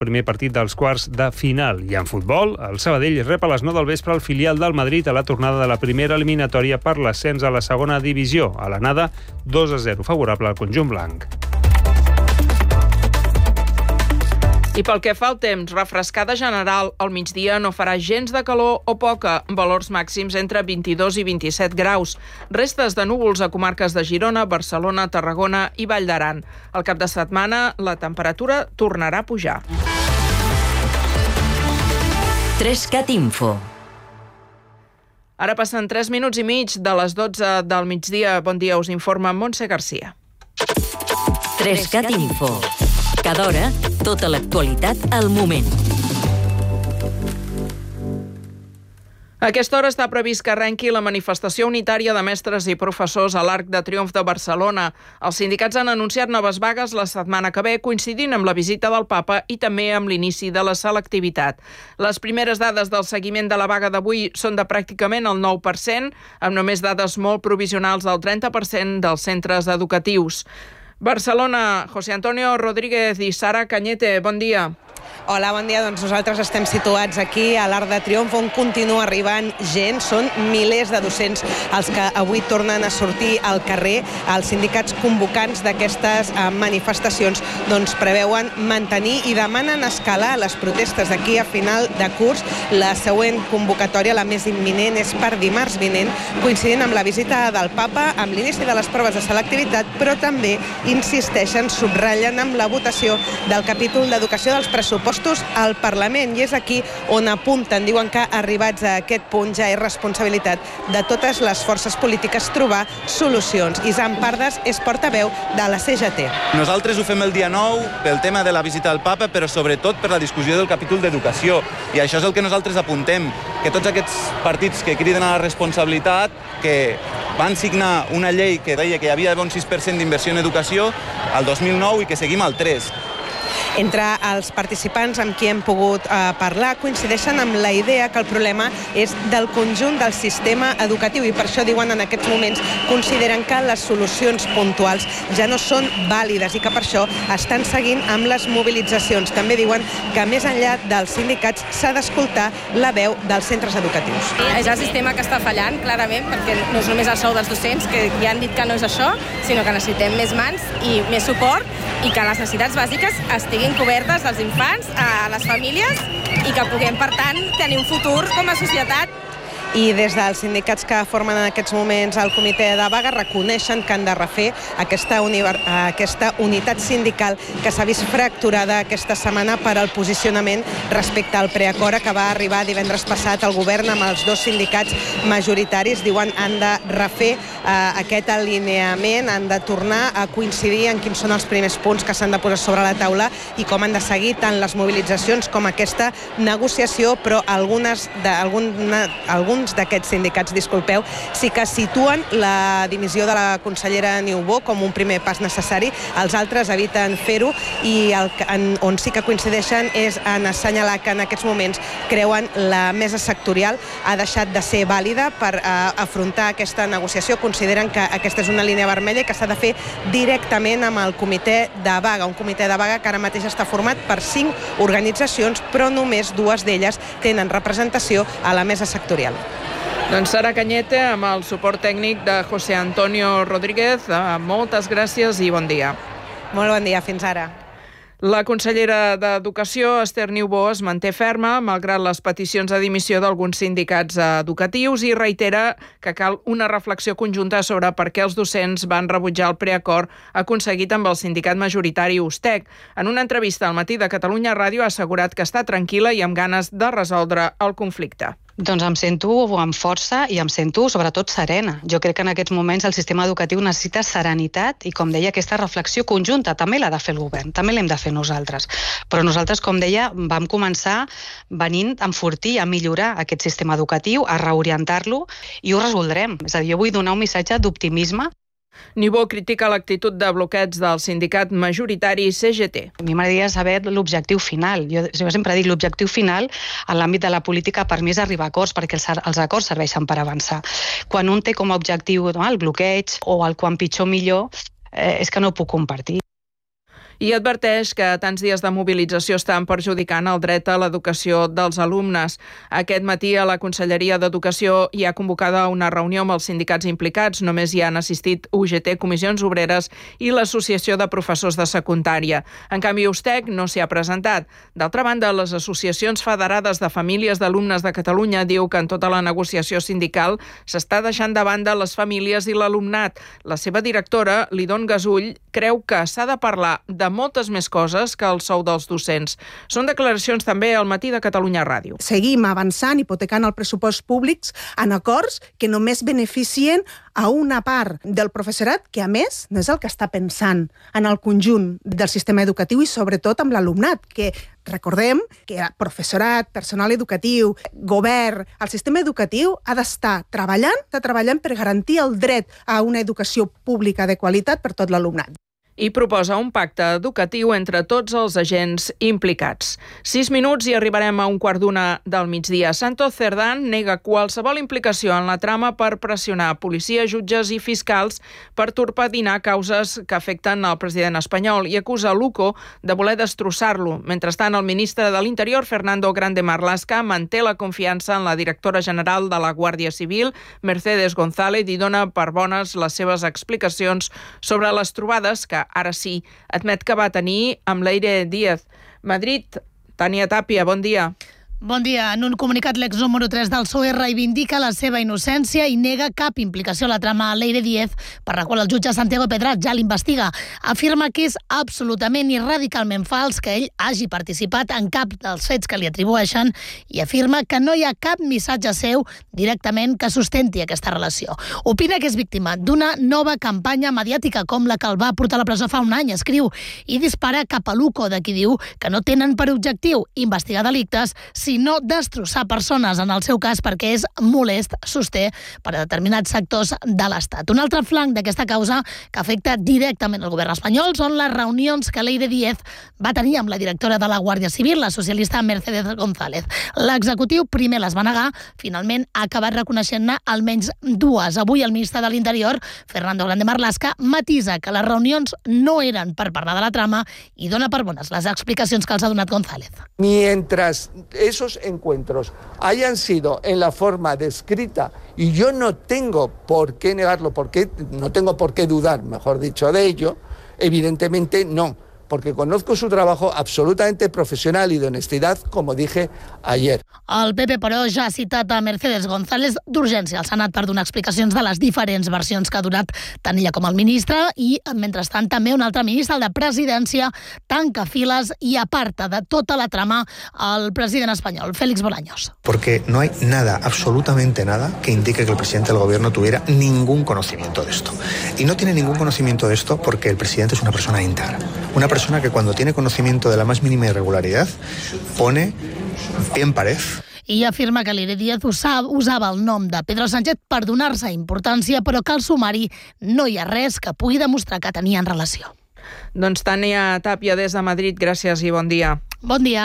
primer partit dels quarts de final. I en futbol, el Sabadell rep a les 9 del vespre el filial del Madrid a la tornada de la primera eliminatòria per l'ascens a la segona divisió. A l'anada, 2-0 favorable al conjunt blanc. I pel que fa al temps, refrescada general al migdia no farà gens de calor o poca, valors màxims entre 22 i 27 graus. Restes de núvols a comarques de Girona, Barcelona, Tarragona i Vall d'Aran. Al cap de setmana la temperatura tornarà a pujar. 3CAT Info. Ara passen 3 minuts i mig de les 12 del migdia. Bon dia, us informa Montse Garcia. 3CAT Info. Cada hora, tota l'actualitat al moment. A aquesta hora està previst que arrenqui la manifestació unitària de mestres i professors a l'Arc de Triomf de Barcelona. Els sindicats han anunciat noves vagues la setmana que ve, coincidint amb la visita del Papa i també amb l'inici de la selectivitat. Les primeres dades del seguiment de la vaga d'avui són de pràcticament el 9%, amb només dades molt provisionals del 30% dels centres educatius. Barcelona, José Antonio Rodríguez i Sara Cañete, bon dia. Hola, bon dia. Doncs nosaltres estem situats aquí a l'Arc de Triomf, on continua arribant gent. Són milers de docents els que avui tornen a sortir al carrer. Els sindicats convocants d'aquestes manifestacions doncs preveuen mantenir i demanen escalar les protestes d'aquí a final de curs. La següent convocatòria, la més imminent, és per dimarts vinent, coincidint amb la visita del Papa, amb l'inici de les proves de selectivitat, però també insisteixen, subratllen amb la votació del capítol d'educació dels pressupostos al Parlament, i és aquí on apunten, diuen que arribats a aquest punt ja és responsabilitat de totes les forces polítiques trobar solucions. Isam Pardes és portaveu de la CGT. Nosaltres ho fem el dia 9 pel tema de la visita al Papa, però sobretot per la discussió del capítol d'educació, i això és el que nosaltres apuntem, que tots aquests partits que criden a la responsabilitat, que van signar una llei que deia que hi havia d'haver un 6% d'inversió en educació al 2009 i que seguim al 3%. Entre els participants amb qui hem pogut parlar coincideixen amb la idea que el problema és del conjunt del sistema educatiu, i per això diuen en aquests moments consideren que les solucions puntuals ja no són vàlides i que per això estan seguint amb les mobilitzacions. També diuen que més enllà dels sindicats s'ha d'escoltar la veu dels centres educatius. És el sistema que està fallant, clarament, perquè no és només el sou dels docents, que ja han dit que no és això, sinó que necessitem més mans i més suport, i que les necessitats bàsiques estiguin cobertes dels infants, a les famílies, i que puguem, per tant, tenir un futur com a societat. I des dels sindicats que formen en aquests moments el comitè de vaga reconeixen que han de refer aquesta unitat sindical que s'ha vist fracturada aquesta setmana per al posicionament respecte al preacord que va arribar divendres passat al govern amb els dos sindicats majoritaris. Diuen han de refer aquest alineament, han de tornar a coincidir en quins són els primers punts que s'han de posar sobre la taula i com han de seguir tant les mobilitzacions com aquesta negociació, però alguns d'aquests sindicats, disculpeu, sí que situen la dimissió de la consellera Niubó com un primer pas necessari. Els altres eviten fer-ho, i on sí que coincideixen és en assenyalar que en aquests moments creuen la mesa sectorial ha deixat de ser vàlida per afrontar aquesta negociació. Consideren que aquesta és una línia vermella i que s'ha de fer directament amb el comitè de vaga, un comitè de vaga que ara mateix està format per 5 organitzacions, però només 2 d'elles tenen representació a la mesa sectorial. Doncs Sara Cañete, amb el suport tècnic de José Antonio Rodríguez. Moltes gràcies i bon dia. Molt bon dia, fins ara. La consellera d'Educació, Esther Niubó, es manté ferma, malgrat les peticions de dimissió d'alguns sindicats educatius, i reitera que cal una reflexió conjunta sobre per què els docents van rebutjar el preacord aconseguit amb el sindicat majoritari USTEC. En una entrevista al Matí de Catalunya Ràdio ha assegurat que està tranquil·la i amb ganes de resoldre el conflicte. Doncs em sento amb força i em sento sobretot serena. Jo crec que en aquests moments el sistema educatiu necessita serenitat i, com deia, aquesta reflexió conjunta també l'ha de fer el govern, també l'hem de fer nosaltres. Però nosaltres, com deia, vam començar venint a enfortir, a millorar aquest sistema educatiu, a reorientar-lo, i ho resoldrem. És a dir, jo vull donar un missatge d'optimisme. Niubó critica l'actitud de bloqueig del sindicat majoritari CGT. A mi m'agradaria saber l'objectiu final. Jo sempre dic l'objectiu final en l'àmbit de la política per mi és arribar a acords, perquè els acords serveixen per avançar. Quan un té com a objectiu el bloqueig o el quan pitjor millor, és que no ho puc compartir. I adverteix que tants dies de mobilització estan perjudicant el dret a l'educació dels alumnes. Aquest matí a la Conselleria d'Educació hi ha convocada una reunió amb els sindicats implicats. Només hi han assistit UGT, Comissions Obreres i l'Associació de Professors de Secundària. En canvi, USTEC no s'hi ha presentat. D'altra banda, les associacions federades de famílies d'alumnes de Catalunya diu que en tota la negociació sindical s'està deixant de banda les famílies i l'alumnat. La seva directora, Lidon Gasull, creu que s'ha de parlar de moltes més coses que el sou dels docents. Són declaracions també al Matí de Catalunya Ràdio. Seguim avançant, hipotecant el pressupost públics en acords que només beneficien a una part del professorat que, a més, no és el que està pensant en el conjunt del sistema educatiu i sobretot amb l'alumnat, que recordem que professorat, personal educatiu, govern, el sistema educatiu ha d'estar treballant per garantir el dret a una educació pública de qualitat per tot l'alumnat. I proposa un pacte educatiu entre tots els agents implicats. 6 minuts i arribarem a 1:15 del migdia. Santos Cerdán nega qualsevol implicació en la trama per pressionar policia, jutges i fiscals per torpedinar causes que afecten el president espanyol i acusa l'UCO de voler destrossar-lo. Mentrestant, el ministre de l'Interior, Fernando Grande Marlaska, manté la confiança en la directora general de la Guàrdia Civil, Mercedes González, i dona per bones les seves explicacions sobre les trobades que ara sí admet que va tenir amb Leire Díaz. Madrid, Tània Tàpia, bon dia. Bon dia. En un comunicat, l'ex número 3 del PSOE reivindica la seva innocència i nega cap implicació a la trama Leire Díaz, per la qual el jutge Santiago Pedraz ja l'investiga. Afirma que és absolutament i radicalment fals que ell hagi participat en cap dels fets que li atribueixen i afirma que no hi ha cap missatge seu directament que sustenti aquesta relació. Opina que és víctima d'una nova campanya mediàtica com la que el va portar a la presó fa un any, escriu, i dispara cap a l'UCO, de qui diu que no tenen per objectiu investigar delictes, sinó destrossar persones, en el seu cas perquè és molest, sosté, per a determinats sectors de l'Estat. Un altre flanc d'aquesta causa que afecta directament el govern espanyol són les reunions que Leire Díaz va tenir amb la directora de la Guàrdia Civil, la socialista Mercedes González. L'executiu primer les va negar, finalment ha acabat reconeixent-ne almenys dues. Avui el ministre de l'Interior, Fernando Grande Marlaska, matisa que les reunions no eren per parlar de la trama i dona per bones les explicacions que els ha donat González. Mientras esos encuentros hayan sido en la forma descrita, y yo no tengo por qué negarlo, no tengo por qué dudar, mejor dicho, de ello, evidentemente no, porque conozco su trabajo absolutamente profesional y de honestidad, como dije ayer. El PP, però, ja ha citat a Mercedes González d'urgència al Senat per donar explicacions de les diferents versions que ha donat tant ella com el ministre i, mentrestant, també un altre ministre, el de Presidència, tanca files i aparta de tota la trama el president espanyol, Félix Bolaños. Porque no hay nada, absolutamente nada, que indique que el presidente del gobierno tuviera ningún conocimiento de esto. Y no tiene ningún conocimiento de esto porque el presidente es una persona íntegra. Una persona que cuando tiene conocimiento de la más mínima irregularidad pone pie en pared. I afirma que Leire Díaz usava el nom de Pedro Sánchez per donar-se importància, però que al sumari no hi ha res que pugui demostrar que tenien relació. Doncs Tània Tàpia des de Madrid, gràcies i bon dia. Bon dia.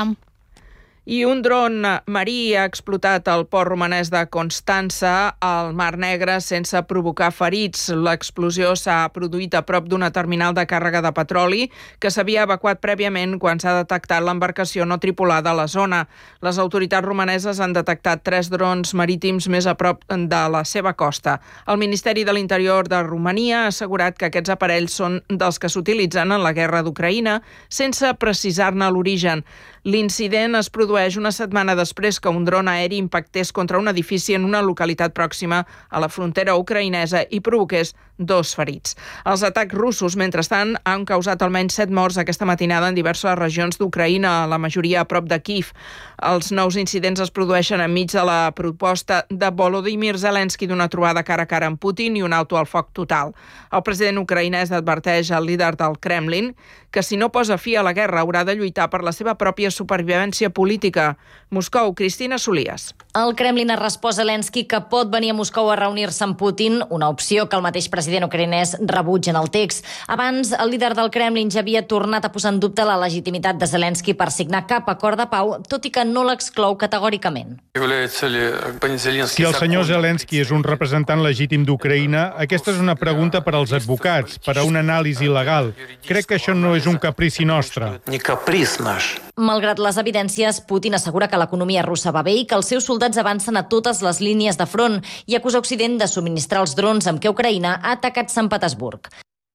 I un dron marí ha explotat al port romanès de Constança al Mar Negre sense provocar ferits. L'explosió s'ha produït a prop d'una terminal de càrrega de petroli que s'havia evacuat prèviament quan s'ha detectat l'embarcació no tripulada a la zona. Les autoritats romaneses han detectat 3 drons marítims més a prop de la seva costa. El Ministeri de l'Interior de Romania ha assegurat que aquests aparells són dels que s'utilitzen en la guerra d'Ucraïna sense precisar-ne l'origen. L'incident es produeix una setmana després que un dron aeri impactés contra un edifici en una localitat pròxima a la frontera ucraïnesa i provoqués 2 ferits. Els atacs russos, mentrestant, han causat almenys 7 morts aquesta matinada en diverses regions d'Ucraïna, la majoria a prop de Kyiv. Els nous incidents es produeixen enmig de la proposta de Volodymyr Zelensky d'una trobada cara a cara amb Putin i un alto al foc total. El president ucraïnès adverteix al líder del Kremlin que si no posa fi a la guerra haurà de lluitar per la seva pròpia supervivència política. Moscou, Cristina Solias. El Kremlin ha respost a Zelensky que pot venir a Moscou a reunir-se amb Putin, una opció que el mateix president ucraïnès rebutja en el text. Abans, el líder del Kremlin ja havia tornat a posar en dubte la legitimitat de Zelensky per signar cap acord de pau, tot i que no l'exclou categòricament. Si el senyor Zelensky és un representant legítim d'Ucraïna, aquesta és una pregunta per als advocats, per a una anàlisi legal. Crec que això no és un caprici nostre. Malgrat les evidències, Putin assegura que l'economia russa va bé i que els seus soldats avancen a totes les línies de front i acusa Occident de subministrar els drons amb què Ucraïna ha atacat Sant Petersburg.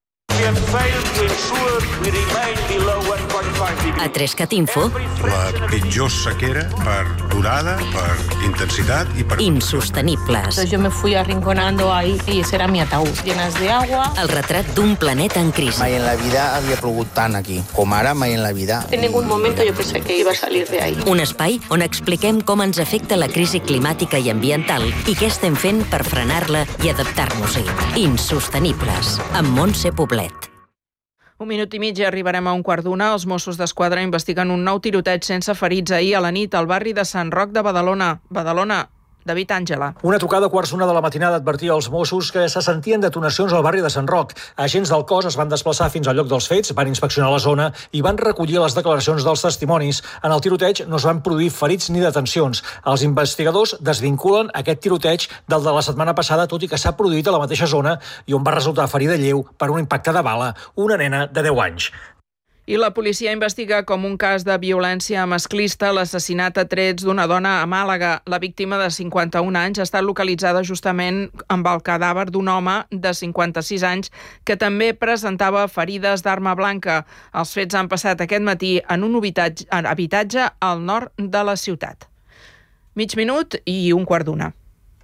A 3CAT Info, la pitjor sequera per durada, per intensitat i per... insostenibles. Yo me fui arrinconando ahí y ese era mi ataúd, llenas de agua. El retrat d'un planeta en crisi. Mai en la vida havia plogut tant aquí, com ara mai en la vida. En ningún momento yo pensé que iba a salir de ahí. Un espai on expliquem com ens afecta la crisi climàtica i ambiental i què estem fent per frenar-la i adaptar-nos-hi. Insostenibles, amb Montse Poblet. 1 minut i mig i arribarem a 1:15. Els Mossos d'Esquadra investiguen un nou tiroteig sense ferits ahir a la nit al barri de Sant Roc de Badalona. David Àngela. Una trucada a 1:15 de la matinada advertia als Mossos que se sentien detonacions al barri de Sant Roc. Agents del cos es van desplaçar fins al lloc dels fets, van inspeccionar la zona i van recollir les declaracions dels testimonis. En el tiroteig no es van produir ferits ni detencions. Els investigadors desvinculen aquest tiroteig del de la setmana passada, tot i que s'ha produït a la mateixa zona i on va resultar ferida lleu per un impacte de bala una nena de 10 anys. I la policia investiga com un cas de violència masclista l'assassinat a trets d'una dona a Màlaga. La víctima de 51 anys ha estat localitzada justament amb el cadàver d'un home de 56 anys que també presentava ferides d'arma blanca. Els fets han passat aquest matí en un habitatge al nord de la ciutat. Mig minut i 1:15.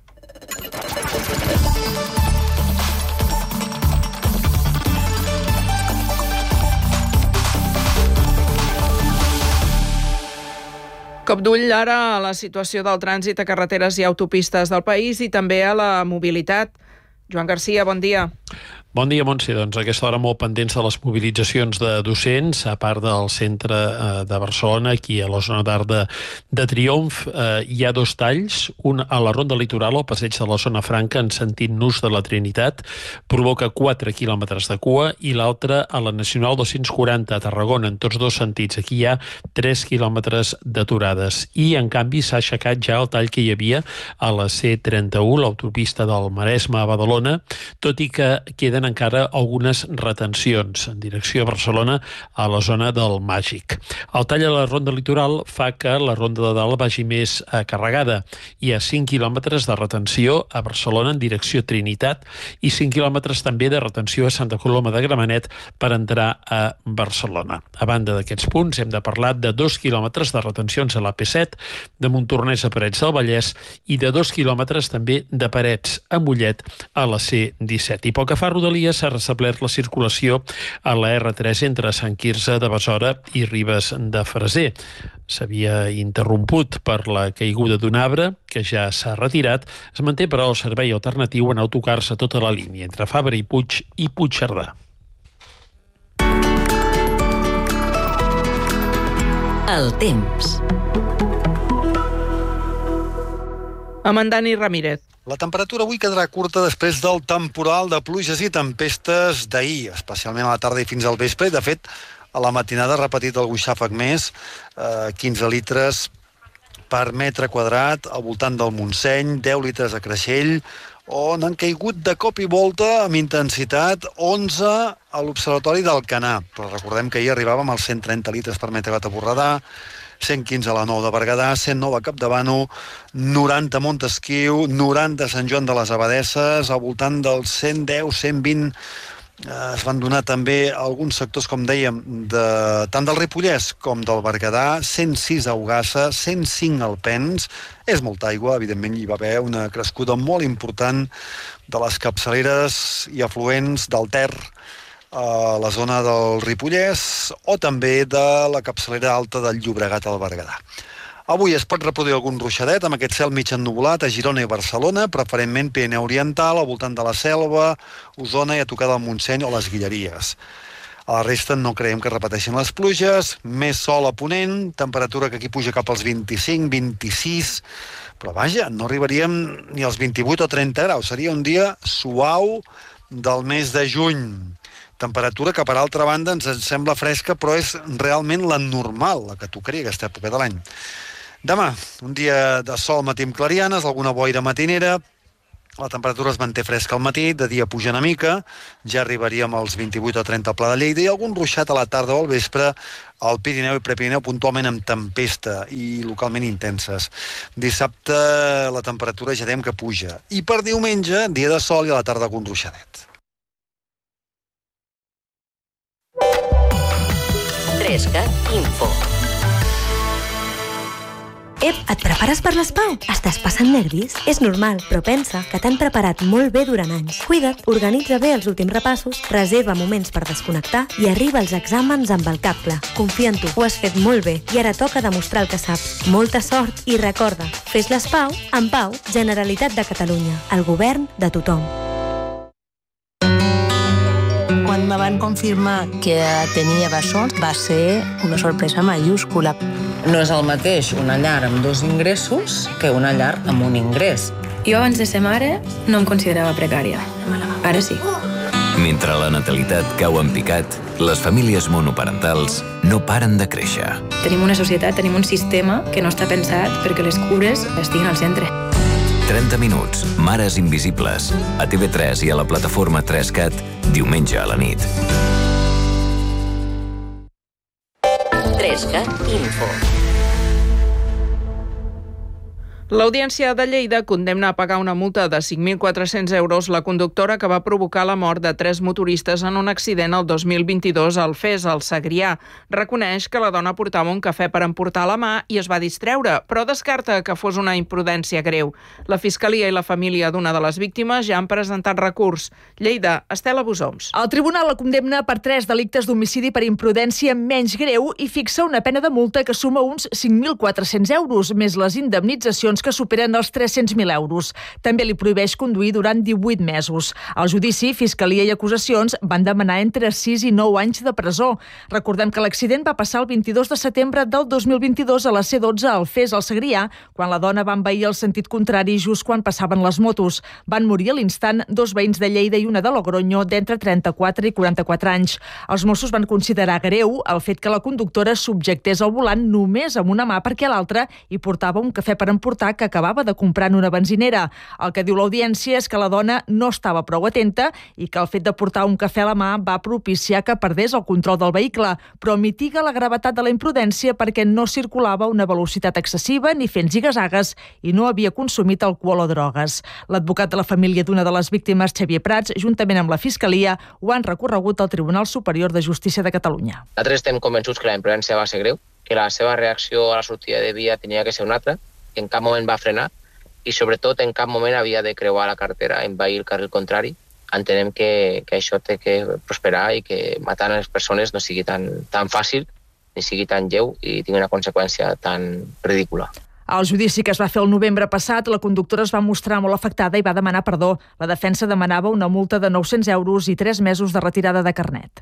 Cop d'ull ara a la situació del trànsit a carreteres i autopistes del país i també a la mobilitat. Joan Garcia, bon dia. Bon dia, Montse. Doncs a aquesta hora molt pendents de les mobilitzacions de docents, a part del centre de Barcelona, aquí a la zona d'Arc de Triomf, hi ha 2 talls, un a la Ronda Litoral, al passeig de la Zona Franca, en sentit Nus de la Trinitat, provoca 4 quilòmetres de cua, i l'altre a la Nacional 240 a Tarragona, en tots 2 sentits. Aquí hi ha 3 quilòmetres d'aturades. I, en canvi, s'ha aixecat ja el tall que hi havia a la C31, l'autopista del Maresme a Badalona, tot i que queden encara algunes retencions en direcció a Barcelona a la zona del Màgic. El tall a la Ronda Litoral fa que la Ronda de Dalt vagi més carregada. Hi ha 5 quilòmetres de retenció a Barcelona en direcció Trinitat i 5 quilòmetres també de retenció a Santa Coloma de Gramenet per entrar a Barcelona. A banda d'aquests punts hem de parlar de 2 quilòmetres de retencions a la P7, de Montornès a Parets del Vallès i de 2 quilòmetres també de Parets a Mollet a la C17. I pel que fa a Rodalies, s'ha restablert la circulació a la R3 entre Sant Quirze de Besora i Ribes de Freser. S'havia interromput per la caiguda d'un arbre, que ja s'ha retirat. Es manté, però, el servei alternatiu en autocars a tota la línia, entre Fabra i Puig i Puigcerdà. El temps. Amb en Dani Ramírez. La temperatura avui quedarà curta després del temporal de pluges i tempestes d'ahir, especialment a la tarda i fins al vespre. De fet, a la matinada ha repetit algun xàfec més, 15 litres per metre quadrat al voltant del Montseny, 10 litres a Creixell, on han caigut de cop i volta amb intensitat 11 a l'Observatori d'Alcanar. Però recordem que ahir arribàvem als 130 litres per metre quadrat a Borredà, 115 a la Nou de Berguedà, 109 a Capdavano, 90 a Montesquiu, 90 a Sant Joan de les Abadesses, al voltant dels 110, 120 es van donar també alguns sectors, com dèiem, tant del Ripollès com del Berguedà, 106 a Ogassa, 105 a Alpens. És molta aigua, evidentment hi va haver una crescuda molt important de les capçaleres i afluents del Ter, a la zona del Ripollès, o també de la capçalera alta del Llobregat al Berguedà. Avui es pot reproduir algun ruixadet amb aquest cel mig ennuvolat a Girona i Barcelona, preferentment Pirineu Oriental, al voltant de la Selva, Osona i a tocar del Montseny o les Guilleries. A la resta no creiem que repeteixin les pluges, més sol a ponent, temperatura que aquí puja cap als 25, 26, però vaja, no arribaríem ni als 28 o 30 graus, seria un dia suau del mes de juny. Temperatura que, per altra banda, ens sembla fresca, però és realment la normal, la que tocaria aquesta època de l'any. Demà, un dia de sol matí amb clarianes, alguna boira matinera, la temperatura es manté fresca al matí, de dia puja una mica, ja arribaríem als 28 o 30 al Pla de Lleida, i algun ruixat a la tarda o al vespre al Pirineu i Prepirineu, puntualment amb tempesta i localment intenses. Dissabte la temperatura ja dèiem que puja. I per diumenge, dia de sol i a la tarda algun ruixadet. 3CAT Info. Ep, et prepares per les Pau? Estàs passant nervis? És normal, però pensa que t'han preparat molt bé durant anys. Cuida't, organitza bé els últims repassos, reserva moments per desconnectar i arriba als exàmens amb el cap clar. Confia en tu, ho has fet molt bé i ara toca demostrar el que saps. Molta sort i recorda, fes les Pau amb Pau, Generalitat de Catalunya, el govern de tothom. Quan me van confirmar que tenia bessons va ser una sorpresa mayúscula. No és el mateix una llar amb 2 ingressos que una llar amb un ingrés. Jo abans de ser mare no em considerava precària. Ara sí. Mentre la natalitat cau en picat, les famílies monoparentals no paren de créixer. Tenim una societat, tenim un sistema que no està pensat perquè les cures estiguin al centre. 30 minuts, Mares Invisibles, a TV3 i a la plataforma 3CAT, diumenge a la nit. 3CAT Info. L'Audiència de Lleida condemna a pagar una multa de 5.400 euros la conductora que va provocar la mort de 3 motoristes en un accident el 2022 al Fes, al Segrià. Reconeix que la dona portava un cafè per emportar a la mà i es va distreure, però descarta que fos una imprudència greu. La Fiscalia i la família d'una de les víctimes ja han presentat recurs. Lleida, Estela Busoms. El tribunal la condemna per 3 delictes d'homicidi per imprudència menys greu i fixa una pena de multa que suma uns 5.400 euros, més les indemnitzacions que superen els 300.000 euros. També li prohibeix conduir durant 18 mesos. Al judici, Fiscalia i acusacions van demanar entre 6 i 9 anys de presó. Recordem que l'accident va passar el 22 de setembre del 2022 a la C12 al Fes, al Segrià, quan la dona va envair el sentit contrari just quan passaven les motos. Van morir a l'instant 2 veïns de Lleida i una de Logroño d'entre 34 i 44 anys. Els Mossos van considerar greu el fet que la conductora subjectés el volant només amb una mà perquè l'altra hi portava un cafè per emportar que acabava de comprar en una benzinera. El que diu l'audiència és que la dona no estava prou atenta i que el fet de portar un cafè a la mà va propiciar que perdés el control del vehicle, però mitiga la gravetat de la imprudència perquè no circulava a una velocitat excessiva ni fent zigazagues i no havia consumit alcohol o drogues. L'advocat de la família d'una de les víctimes, Xavier Prats, juntament amb la Fiscalia, ho han recorregut al Tribunal Superior de Justícia de Catalunya. Nosaltres estem convençuts que la imprudència va ser greu, que la seva reacció a la sortida de via tenia que ser una altra, que en cap moment va frenar i sobretot en cap moment havia de creuar la carretera, envair el carril contrari. Entenem que això té que prosperar i que matar les persones no sigui tan fàcil, ni sigui tan lleu i tingui una conseqüència tan ridícula. Al judici que es va fer el novembre passat, la conductora es va mostrar molt afectada i va demanar perdó. La defensa demanava una multa de 900 euros i 3 mesos de retirada de carnet.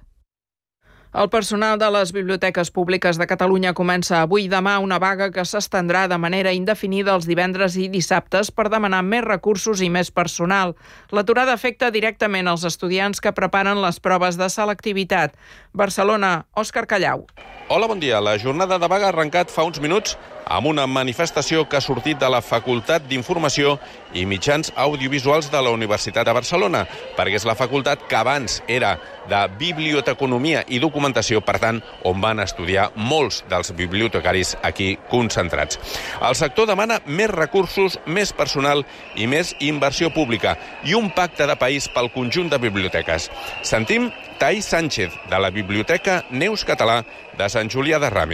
El personal de les biblioteques públiques de Catalunya comença avui i demà una vaga que s'estendrà de manera indefinida els divendres i dissabtes per demanar més recursos i més personal. L'aturada afecta directament els estudiants que preparen les proves de selectivitat. Barcelona, Òscar Callau. Hola, bon dia. La jornada de vaga ha arrencat fa uns minuts amb una manifestació que ha sortit de la Facultat d'Informació i Mitjans Audiovisuals de la Universitat de Barcelona, perquè és la facultat que abans era de Biblioteconomia i Documentació, per tant, on van estudiar molts dels bibliotecaris aquí concentrats. El sector demana més recursos, més personal i més inversió pública i un pacte de país pel conjunt de biblioteques. Sentim Taís Sánchez, de la Biblioteca Neus Català de Sant Julià de Ramis.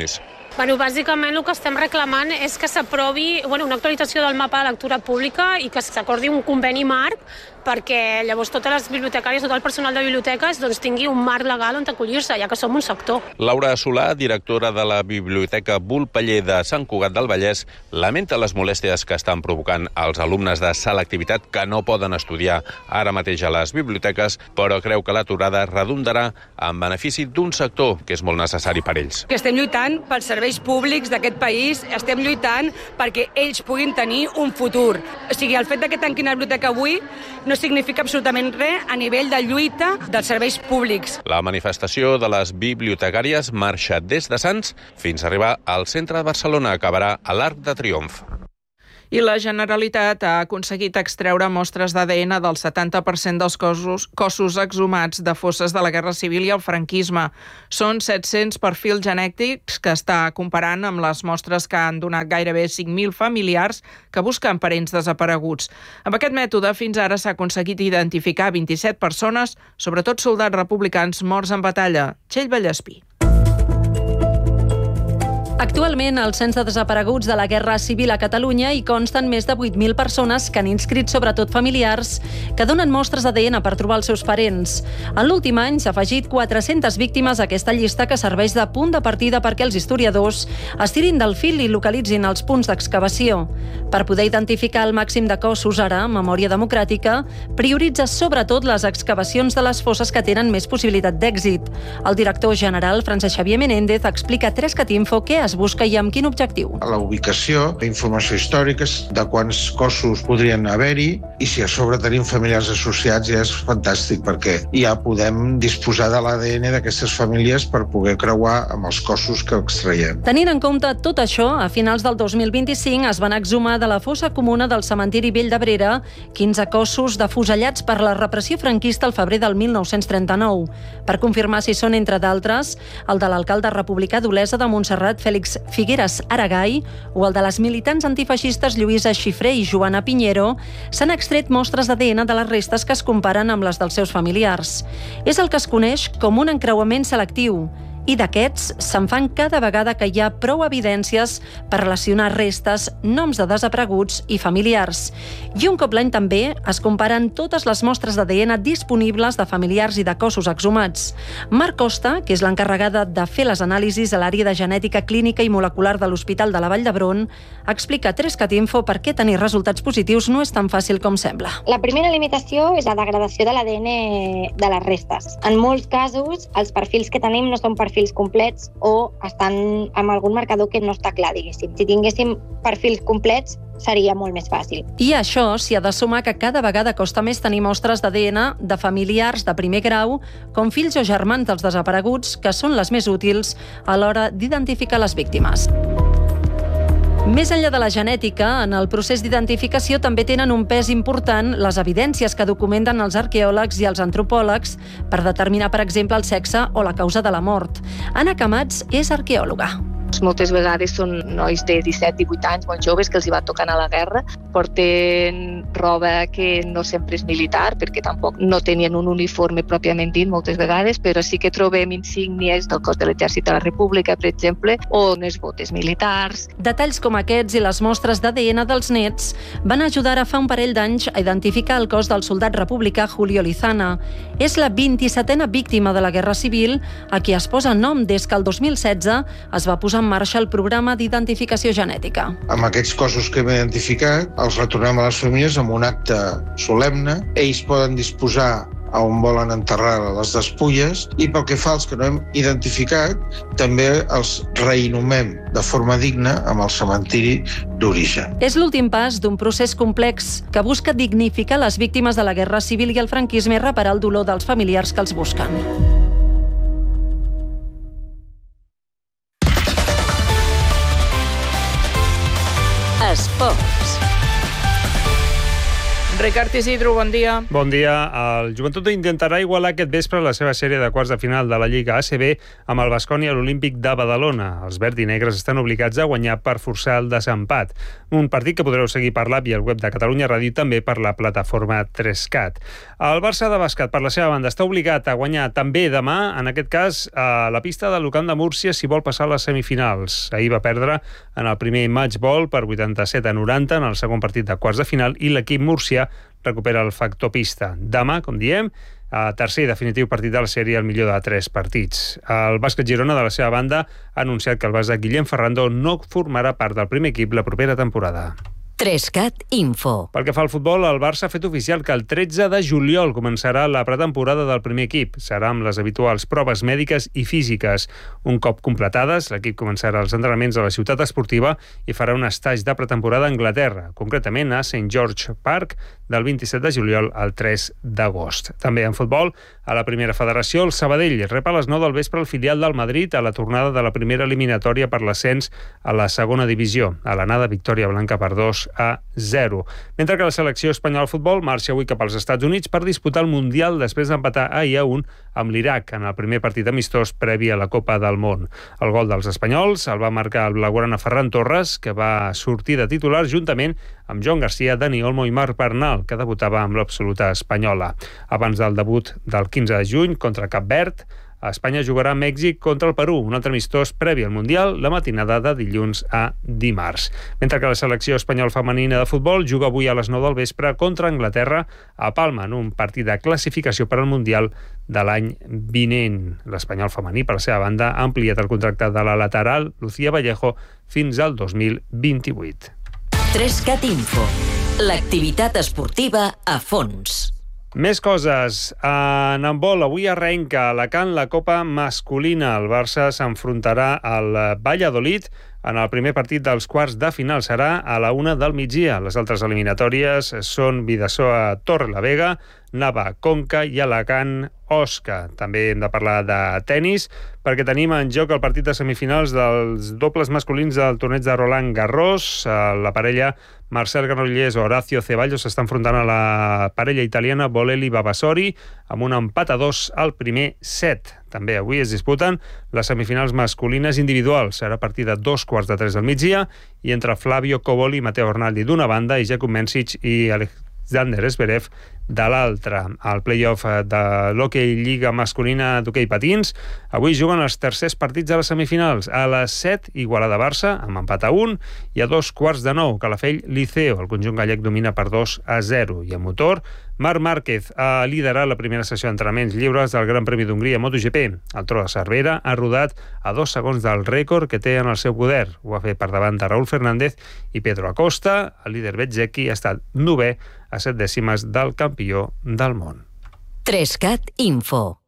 Bàsicament el que estem reclamant és que s'aprovi una actualització del mapa de lectura pública i que s'acordi un conveni marc perquè llavors totes les bibliotecàries, tot el personal de biblioteques tingui un marc legal on acollir-se, ja que som un sector. Laura Solà, directora de la Biblioteca Bull-Paller de Sant Cugat del Vallès, lamenta les molèsties que estan provocant als alumnes de selectivitat que no poden estudiar ara mateix a les biblioteques, però creu que l'aturada redundarà en benefici d'un sector que és molt necessari per ells. Que estem lluitant pels serveis públics d'aquest país, estem lluitant perquè ells puguin tenir un futur. O sigui, el fet que tanquin la biblioteca avui no significa absolutament res a nivell de lluita dels serveis públics. La manifestació de les bibliotecàries marxa des de Sants fins a arribar al centre de Barcelona. Acabarà a l'Arc de Triomf. I la Generalitat ha aconseguit extreure mostres d'ADN del 70% dels cossos exhumats de fosses de la Guerra Civil i el franquisme. Són 700 perfils genètics que està comparant amb les mostres que han donat gairebé 5.000 familiars que busquen parents desapareguts. Amb aquest mètode, fins ara s'ha aconseguit identificar 27 persones, sobretot soldats republicans morts en batalla. Txell Vallespí. Actualment, al cens de desapareguts de la Guerra Civil a Catalunya hi consten més de 8.000 persones que han inscrit sobretot familiars que donen mostres d'ADN per trobar els seus parents. En l'últim any s'ha afegit 400 víctimes a aquesta llista que serveix de punt de partida perquè els historiadors estirin del fil i localitzin els punts d'excavació. Per poder identificar el màxim de cossos ara, Memòria Democràtica prioritza sobretot les excavacions de les fosses que tenen més possibilitat d'èxit. El director general, Francesc Xavier Menéndez, explica a 3catinfo què es busca i amb quin objectiu. La ubicació, informació històrica de quants cossos podrien haver-hi i si a sobre tenim familiars associats ja és fantàstic perquè ja podem disposar de l'ADN d'aquestes famílies per poder creuar amb els cossos que extraiem. Tenint en compte tot això, a finals del 2025 es van exhumar de la fossa comuna del cementiri Vell d'Abrera 15 cossos defusellats per la repressió franquista al febrer del 1939. Per confirmar si són, entre d'altres, el de l'alcalde republicà d'Olesa de Montserrat, Fèlix Figueres Aragai, o el de les militants antifeixistes Lluïsa Xifré i Joana Piñero, s'han extret mostres d'ADN de les restes que es comparen amb les dels seus familiars. És el que es coneix com un encreuament selectiu, i d'aquests se'n fan cada vegada que hi ha prou evidències per relacionar restes, noms de desapareguts i familiars. I un cop l'any també es comparen totes les mostres d'ADN disponibles de familiars i de cossos exhumats. Marc Costa, que és l'encarregada de fer les anàlisis a l'àrea de genètica clínica i molecular de l'Hospital de la Vall d'Hebron, explica a 3catinfo per què tenir resultats positius no és tan fàcil com sembla. La primera limitació és la degradació de l'ADN de les restes. En molts casos, els perfils que tenim no són perfils complets o estan amb algun marcador que no està clar, diguéssim. Si tinguéssim perfils complets, seria molt més fàcil. I a això s'hi ha de sumar que cada vegada costa més tenir mostres d'ADN de familiars de primer grau, com fills o germans dels desapareguts, que són les més útils a l'hora d'identificar les víctimes. Més enllà de la genètica, en el procés d'identificació també tenen un pes important les evidències que documenten els arqueòlegs i els antropòlegs per determinar, per exemple, el sexe o la causa de la mort. Anna Camats és arqueòloga. Moltes vegades són nois de 17-18 anys, molt joves, que els hi va tocar anar a la guerra. Porten roba que no sempre és militar, perquè tampoc no tenien un uniforme pròpiament dit moltes vegades, però sí que trobem insígnies del cos de l'Exèrcit de la República, per exemple, o unes botes militars. Detalls com aquests i les mostres d'ADN dels nets van ajudar a fa un parell d'anys a identificar el cos del soldat republicà Julio Lizana. És la 27a víctima de la Guerra Civil, a qui es posa nom des que el 2016 es va posar en marxa el programa d'identificació genètica. Amb aquests cossos que hem identificat, els retornem a les famílies amb un acte solemne. Ells poden disposar a on volen enterrar les despulles i pel que fa als que no hem identificat, també els reinhumem de forma digna amb el cementiri d'origen. És l'últim pas d'un procés complex que busca dignificar les víctimes de la Guerra Civil i el franquisme i reparar el dolor dels familiars que els busquen. Ricard Isidro, bon dia. Bon dia. El Joventut intentarà igualar aquest vespre la seva sèrie de quarts de final de la Lliga ACB amb el Baskonia a l'Olímpic de Badalona. Els verd i negres estan obligats a guanyar per forçar el desempat. Un partit que podreu seguir per l'app i el web de Catalunya Ràdio i també per la plataforma 3CAT. El Barça de bàsquet, per la seva banda, està obligat a guanyar també demà, en aquest cas, a la pista del Lucan de Múrcia si vol passar a les semifinals. Ahir va perdre en el primer matchball per 87-90 en el segon partit de quarts de final i l'equip murcià recupera el factor pista. Demà, com diem, tercer i definitiu partit de la sèrie, el millor de 3 partits. El bàsquet Girona, de la seva banda, ha anunciat que el base Guillem Ferrando no formarà part del primer equip la propera temporada. 3CAT Info. Pel que fa al futbol, el Barça ha fet oficial que el 13 de juliol començarà la pretemporada del primer equip. Serà amb les habituals proves mèdiques i físiques. Un cop completades, l'equip començarà els entrenaments a la ciutat esportiva i farà un estatge de pretemporada a Anglaterra, concretament a St. George Park, del 27 de juliol al 3 d'agost. També en futbol, a la primera federació, el Sabadell rep a les 9 del vespre el filial del Madrid a la tornada de la primera eliminatòria per l'ascens a la segona divisió. A l'anada, victòria blanca per 2-0. Mentre que la selecció espanyola de futbol marxa avui cap als Estats Units per disputar el Mundial després d'empatar ahir a 1 amb l'Iraq en el primer partit amistós previ a la Copa del Món. El gol dels espanyols el va marcar el blaugrana Ferran Torres, que va sortir de titular juntament amb Joan Garcia, Dani Olmo i Marc Bernal, que debutava amb l'absoluta espanyola. Abans del debut del 15 de juny contra Cap Verd, Espanya jugarà a Mèxic contra el Perú, un altre amistós previ al Mundial, la matinada de dilluns a dimarts. Mentre que la selecció espanyola femenina de futbol juga avui a les 9 del vespre contra Anglaterra a Palma, en un partit de classificació per al Mundial de l'any vinent. L'espanyol femení, per la seva banda, ha ampliat el contracte de la lateral Lucía Vallejo fins al 2028. 3CAT Info. L'activitat esportiva a fons. Més coses. En handbol, avui arrenca a Alacant la Copa masculina. El Barça s'enfrontarà al Valladolid en el primer partit dels quarts de final. Serà a la 1 del migdia. Les altres eliminatòries són Bidasoa Torrelavega, Nava Conca i Alacant Osca. També hem de parlar de tennis, perquè tenim en joc el partit de semifinals dels dobles masculins del torneig de Roland Garros. La parella Marcel Granollers o Horacio Ceballos s'està enfrontant a la parella italiana Bolelli Babasori amb un empat a 2 al primer set. També avui es disputen les semifinals masculines individuals. Serà a partir de 2:15 del migdia i entre Flavio Coboli i Matteo Arnaldi d'una banda i Jakub Mencic i Alexander Zverev de l'altra. Al play-off de l'Hockey Lliga masculina d'hoquei patins, avui juguen els tercers partits de les semifinals. A les 7, Igualada-Barça, amb empat a 1, i a 2:15, Calafell-Liceo. El conjunt gallec domina per 2-0. I a motor, Marc Márquez ha liderat la primera sessió d'entrenaments lliures del Gran Premi d'Hongria MotoGP. El Tro de Cervera ha rodat a 2 segons del rècord que té en el seu poder. Ho ha fet per davant de Raúl Fernández i Pedro Acosta. El líder Bezzecchi ha estat 9è a 7 dècimes del campió del món. 3CAT Info.